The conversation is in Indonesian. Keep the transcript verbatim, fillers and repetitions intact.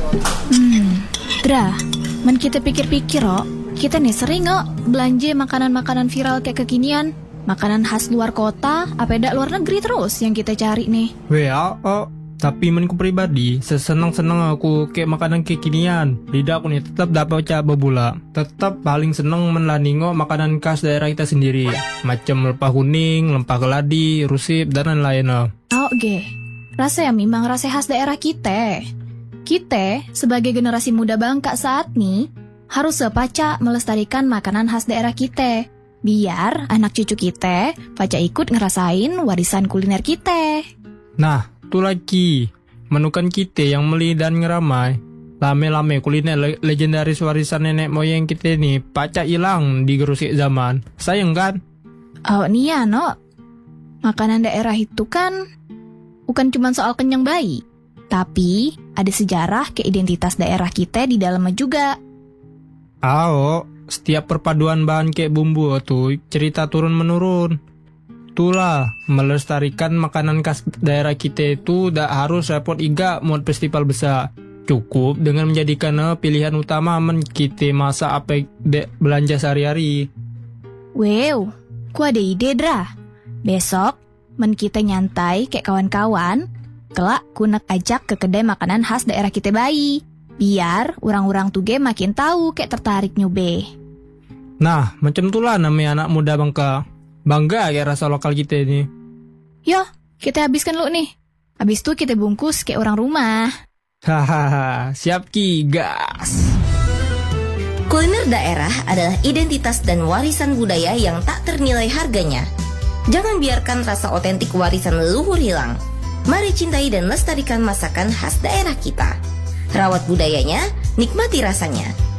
Hmm, Dra, men kita pikir-pikir oh, kita nih sering oh belanja makanan-makanan viral kayak kekinian. Makanan khas luar kota, apa dak luar negeri terus yang kita cari nih. Weh, oh, tapi menku pribadi, sesenang-senang aku kayak makanan kekinian. Lidah aku nih tetap dapat coba bula. Tetap paling seneng menlandingo makanan khas daerah kita sendiri. Macam lempah kuning, lempah keladi, rusip, dan lain-lain. Oh, oke. Rasa yang memang rasa khas daerah kita. Kita, sebagai generasi muda bangka saat ini, harus sepaca melestarikan makanan khas daerah kita. Biar anak cucu kita paca ikut ngerasain warisan kuliner kita. Nah, tu lagi. Menukan kita yang meli dan ngeramai. Lame-lame kuliner le- legendaris warisan nenek moyang kita nih paca hilang di gerusik zaman. Sayang kan? Oh, nih ya, no. Makanan daerah itu kan bukan cuma soal kenyang bayi. Tapi ada sejarah ke identitas daerah kita di dalamnya juga. Oh, setiap perpaduan bahan kayak bumbu tuh cerita turun-menurun. Itulah, melestarikan makanan khas daerah kita itu tak harus repot iga buat festival besar. Cukup dengan menjadikan pilihan utama men kita masak apa de- belanja sehari-hari. Wow, ku ada ide Dra. Besok, men kita nyantai kayak kawan-kawan, kelak ku nak ajak ke kedai makanan khas daerah kita bayi. Biar orang-orang tuge makin tahu kayak tertarik nyobe. Nah, macam itulah namanya anak muda bangka. Bangga kayak rasa lokal kita ini. Yo, kita habiskan lu nih. Habis itu kita bungkus kayak orang rumah. Hahaha, siap ki, gas. Kuliner daerah adalah identitas dan warisan budaya yang tak ternilai harganya. Jangan biarkan rasa otentik warisan leluhur hilang. Mari cintai dan lestarikan masakan khas daerah kita. Rawat budayanya, nikmati rasanya.